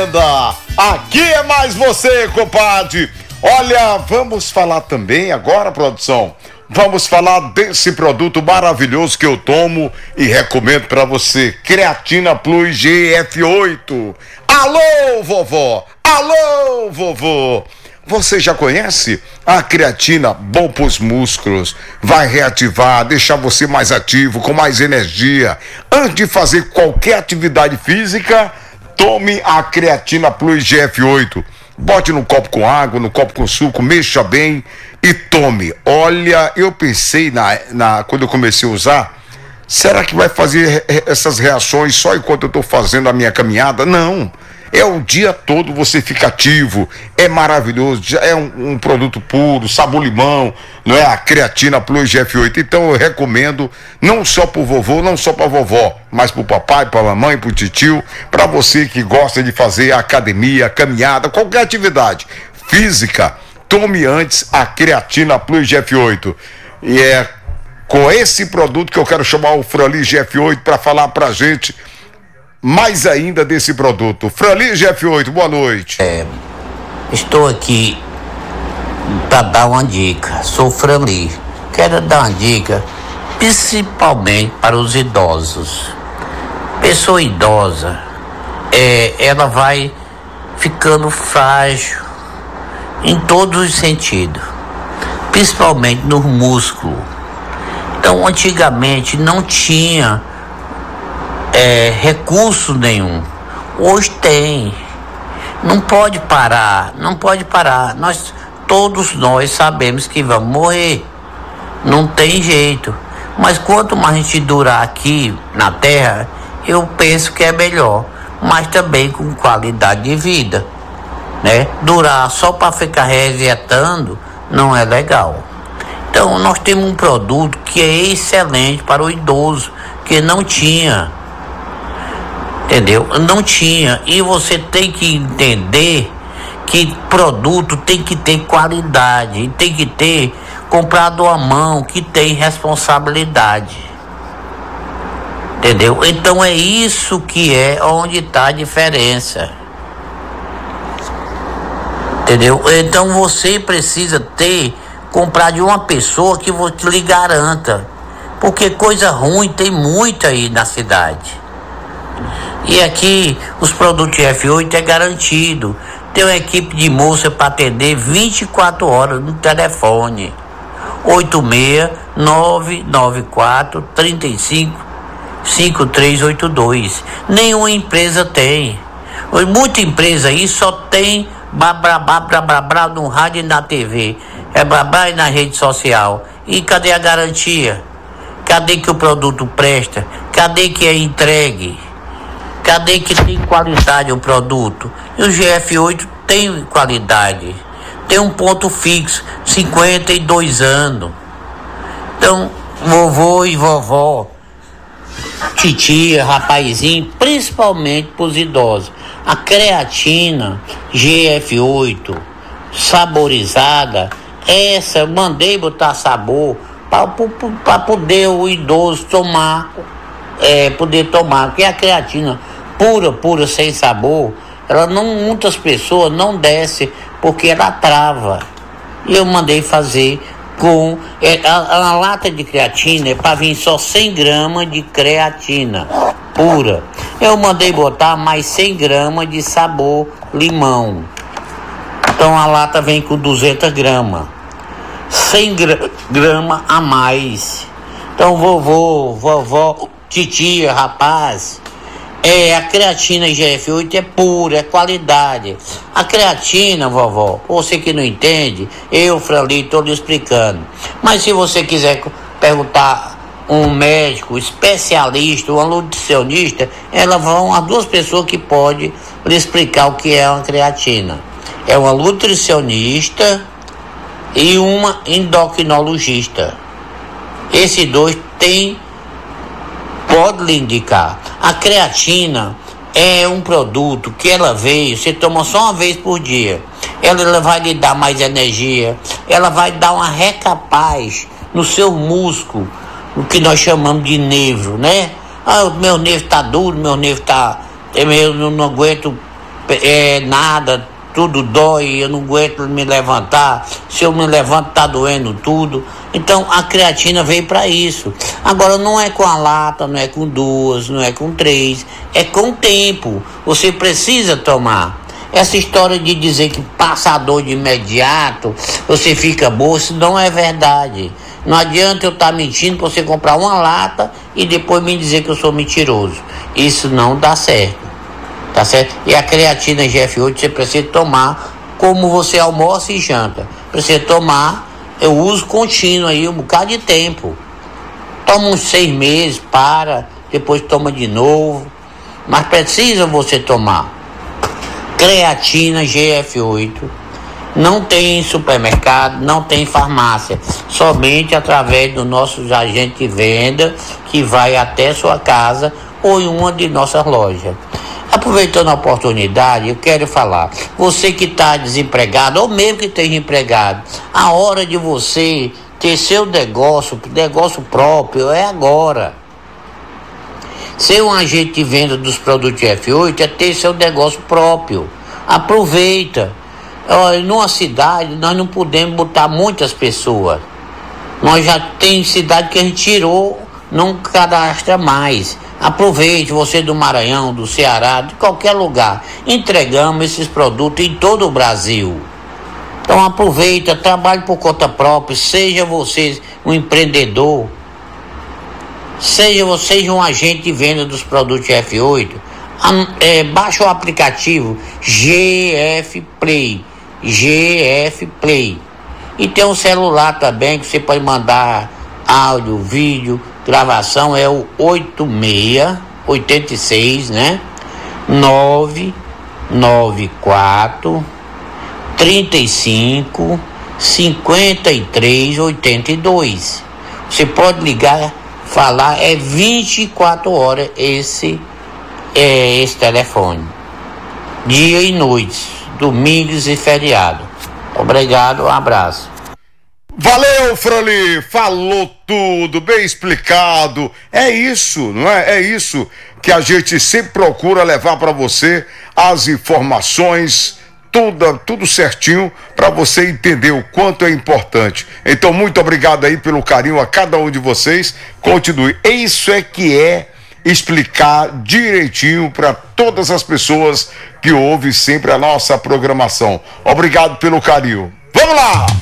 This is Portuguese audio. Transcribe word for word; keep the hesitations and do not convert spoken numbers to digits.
Fazenda. Aqui é mais você, compadre. Olha, vamos falar também agora, produção. Vamos falar desse produto maravilhoso que eu tomo e recomendo para você, Creatina Plus G F oito. Alô, vovó! Alô, vovô! Você já conhece? A creatina, bom pros músculos, vai reativar, deixar você mais ativo, com mais energia. Antes de fazer qualquer atividade física, tome a Creatina Plus G F oito. Bote no copo com água, no copo com suco, mexa bem e tome. Olha, eu pensei na, na, quando eu comecei a usar, será que vai fazer essas reações só enquanto eu estou fazendo a minha caminhada? Não. É o dia todo, você fica ativo, é maravilhoso, é um, um produto puro, sabor limão, não é? A Creatina Plus G F oito. Então eu recomendo, não só pro vovô, não só pra vovó, mas pro papai, pra mamãe, pro titio, pra você que gosta de fazer academia, caminhada, qualquer atividade física, tome antes a Creatina Plus G F oito. E é com esse produto que eu quero chamar o Frali G F oito para falar pra gente mais ainda desse produto. Frali G F oito, boa noite. É, estou aqui para dar uma dica. Sou Frali. Quero dar uma dica principalmente para os idosos. Pessoa idosa, é, ela vai ficando frágil em todos os sentidos, principalmente no músculo. Então, antigamente não tinha É, recurso nenhum. Hoje tem. Não pode parar, não pode parar. Nós, todos nós sabemos que vamos morrer. Não tem jeito. Mas quanto mais a gente durar aqui na Terra, eu penso que é melhor. Mas também com qualidade de vida, né? Durar só para ficar resetando não é legal. Então nós temos um produto que é excelente para o idoso, que não tinha. Entendeu? Não tinha. E você tem que entender que produto tem que ter qualidade, tem que ter comprado à mão, que tem responsabilidade. Entendeu? Então é isso que é onde está a diferença. Entendeu? Então você precisa ter, comprar de uma pessoa que lhe garanta. Porque coisa ruim tem muito aí na cidade. E aqui os produtos F oito é garantido. Tem uma equipe de moça para atender vinte e quatro horas no telefone. oito seis nove nove quatro três cinco cinco três oito dois. Nenhuma empresa tem. Muita empresa aí só tem blá blá blá blá blá no rádio e na T V. É blá blá e na rede social. E cadê a garantia? Cadê que o produto presta? Cadê que é entregue? Cadê que tem qualidade o produto? E o G F oito tem qualidade. Tem um ponto fixo, cinquenta e dois anos. Então, vovô e vovó, titia, rapazinho, principalmente para os idosos. A creatina G F oito saborizada, essa eu mandei botar sabor para poder o idoso tomar, é, poder tomar, porque a creatina pura, pura, sem sabor, ela não, muitas pessoas não desce porque ela trava. E eu mandei fazer com é, a, a lata de creatina é para vir só cem gramas de creatina pura. Eu mandei botar mais cem gramas de sabor limão. Então a lata vem com duzentas gramas, cem gramas a mais. Então vovô, vovó, titia, rapaz, é, a creatina G F oito é pura, é qualidade. A creatina, vovó, você que não entende, eu, Frali, estou lhe explicando. Mas se você quiser perguntar um médico, especialista, um nutricionista, elas vão, as duas pessoas que podem lhe explicar o que é uma creatina. É uma nutricionista e uma endocrinologista. Esses dois têm, pode lhe indicar. A creatina é um produto que ela veio, você toma só uma vez por dia. Ela, ela vai lhe dar mais energia, ela vai dar uma recapaz no seu músculo, o que nós chamamos de nervo, né? Ah, o meu nervo tá duro, meu nervo tá, eu não, não aguento é, nada, tudo dói, eu não aguento me levantar, se eu me levanto tá doendo tudo. Então a creatina veio para isso. Agora não é com a lata, não é com duas, não é com três, é com o tempo. Você precisa tomar. Essa história de dizer que passa a dor de imediato, você fica boa, isso não é verdade. Não adianta eu estar tá mentindo para você comprar uma lata e depois me dizer que eu sou mentiroso. Isso não dá certo. Tá certo? E a creatina G F oito você precisa tomar como você almoça e janta. Precisa tomar, eu uso contínuo aí um bocado de tempo. Toma uns seis meses, para, depois toma de novo. Mas precisa você tomar. Creatina G F oito não tem em supermercado, não tem em farmácia, somente através do nosso agente de venda que vai até sua casa ou em uma de nossas lojas. Aproveitando a oportunidade, eu quero falar, você que está desempregado ou mesmo que esteja empregado, a hora de você ter seu negócio, negócio próprio é agora. Ser um agente de venda dos produtos F oito é ter seu negócio próprio. Aproveita. Olha, numa cidade nós não podemos botar muitas pessoas. Nós já tem cidade que a gente tirou, não cadastra mais. Aproveite, você do Maranhão, do Ceará, de qualquer lugar. Entregamos esses produtos em todo o Brasil. Então aproveita, trabalhe por conta própria, seja você um empreendedor. Seja você um agente de venda dos produtos F oito, é, baixa o aplicativo G F Play, G F Play. E tem um celular também que você pode mandar áudio, vídeo, gravação, é o oito seis oito seis, né? nove nove quatro trinta e cinco cinquenta e três oitenta e dois. Você pode ligar, falar, é vinte e quatro horas esse é esse telefone, dia e noite, domingos e feriado. Obrigado, um abraço. Valeu, Frali, falou tudo, bem explicado. É isso, não é? É isso que a gente sempre procura levar para você, as informações, tudo, tudo certinho, para você entender o quanto é importante. Então, muito obrigado aí pelo carinho a cada um de vocês. Continue. Isso é que é explicar direitinho para todas as pessoas que ouvem sempre a nossa programação. Obrigado pelo carinho. Vamos lá!